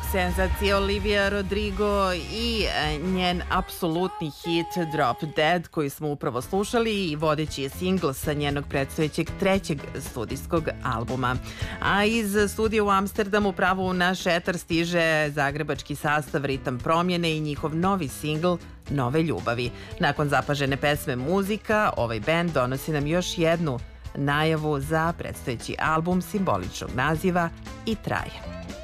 Senzacija Olivia Rodrigo i njen apsolutni hit Drop Dead koji smo upravo slušali i vodeći je singl sa njenog predstojećeg trećeg studijskog albuma. A iz studija u Amsterdamu pravo u naš etar stiže zagrebački sastav Ritam promjene i njihov novi singl Nove ljubavi. Nakon zapažene pesme Muzika, ovaj bend donosi nam još jednu najavu za predstojeći album simboličnog naziva I traje.